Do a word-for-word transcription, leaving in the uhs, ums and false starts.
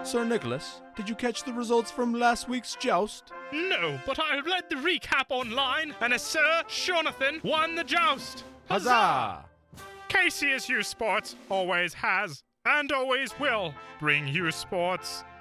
Sir Nicholas, did you catch the results from last week's joust? No, but I read the recap online, and as Sir Jonathan won the joust. Huzzah! K C S U Sports always has and always will bring you sports.